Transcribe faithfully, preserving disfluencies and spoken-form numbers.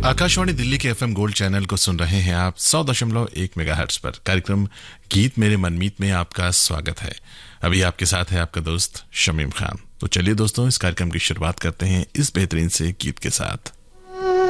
आकाशवाणी दिल्ली के FM gold channel को सुन रहे हैं आप सौ दशमलव एक मेगाहर्ट्ज पर। कार्यक्रम गीत मेरे मनमीत में आपका स्वागत है। अभी आपके साथ है आपका दोस्त शमीम खान। तो चलिए दोस्तों, इस कार्यक्रम की शुरुआत करते हैं इस बेहतरीन से गीत के साथ।